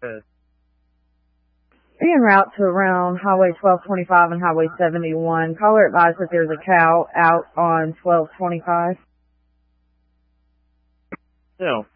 En route to around Highway 1225 and Highway 71. Caller advised that there's a cow out on 1225. Yeah.